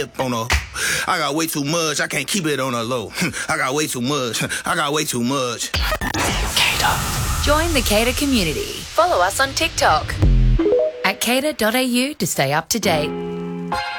on a. I got way too much, I can't keep it on a low. I got way too much, I got way too much. Cater. Join the Cater community. Follow us on TikTok at cater.au to stay up to date.